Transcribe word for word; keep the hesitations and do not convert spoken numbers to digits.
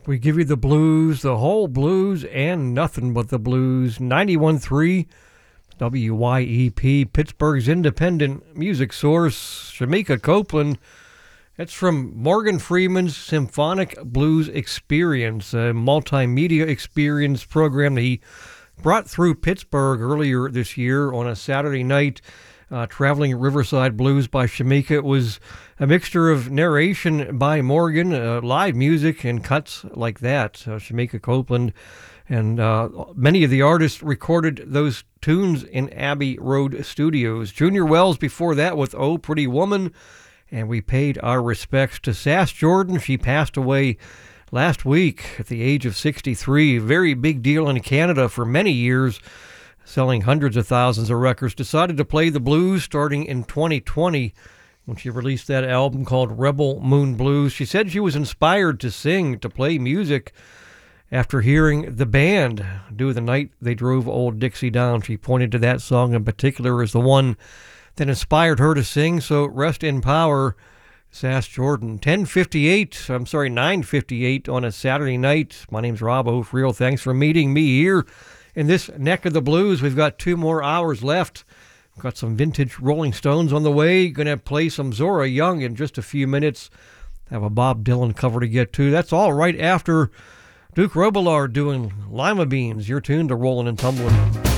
We give you the blues, the whole blues, and nothing but the blues. ninety-one point three W Y E P, Pittsburgh's independent music source. Shamika Copeland. That's from Morgan Freeman's Symphonic Blues Experience, a multimedia experience program that he brought through Pittsburgh earlier this year on a Saturday night. Uh, Traveling Riverside Blues by Shamika. It was a mixture of narration by Morgan, uh, live music, and cuts like that. Uh, Shamika Copeland and uh, many of the artists recorded those tunes in Abbey Road Studios. Junior Wells before that with Oh Pretty Woman. And we paid our respects to Sass Jordan. She passed away last week at the age of sixty-three. Very big deal in Canada for many years, selling hundreds of thousands of records. Decided to play the blues starting in twenty twenty when she released that album called Rebel Moon Blues. She said she was inspired to sing, to play music, after hearing the band do The Night They Drove Old Dixie Down. She pointed to that song in particular as the one that inspired her to sing, so rest in power, Sass Jordan. ten fifty-eight, I'm sorry, nine fifty-eight on a Saturday night. My name's Rob O'Friel. Thanks for meeting me here in this neck of the blues. We've got two more hours left. We've got some vintage Rolling Stones on the way. Going to play some Zora Young in just a few minutes. Have a Bob Dylan cover to get to. That's all right after Duke Robillard doing Lima Beans. You're tuned to Rollin' and Tumblin'.